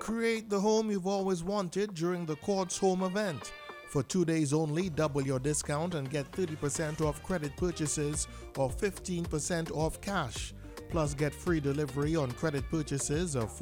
Create the home you've always wanted during the Quartz Home event. For 2 days only, double your discount and get 30% off credit purchases or 15% off cash. Plus, get free delivery on credit purchases of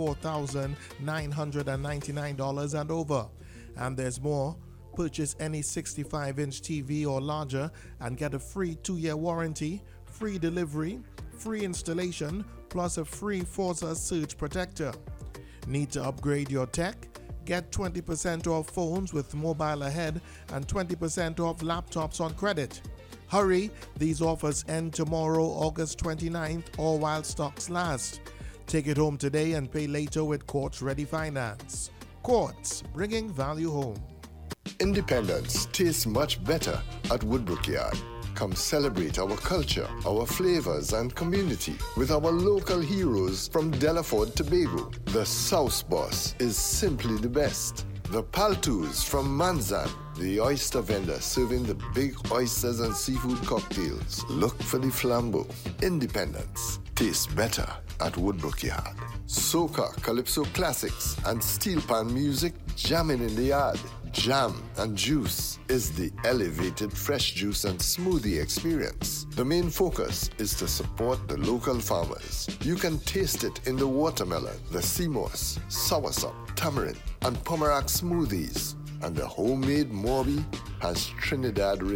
$4,999 and over. And there's more. Purchase any 65-inch TV or larger and get a free 2-year warranty, free delivery, free installation, plus a free Forza Surge protector. Need to upgrade your tech? Get 20% off phones with Mobile Ahead and 20% off laptops on credit. Hurry, these offers end tomorrow, August 29th, or while stocks last. Take it home today and pay later with Quartz Ready Finance. Quartz, bringing value home. Independence tastes much better at Woodbrook Yard. Come celebrate our culture, our flavors and community with our local heroes from Delaford, Tobago. The Sauce Boss is simply the best. The Paltus from Manzan, the oyster vendor serving the big oysters and seafood cocktails. Look for the Flambeau. Independence tastes better at Woodbrook Yard. Soca, Calypso Classics and steel pan music jamming in the yard. Jam and Juice is the elevated fresh juice and smoothie experience. The main focus is to support the local farmers. You can taste it in the watermelon, the sea moss, soursop, tamarind, and pomerac smoothies. And the homemade Morby has Trinidad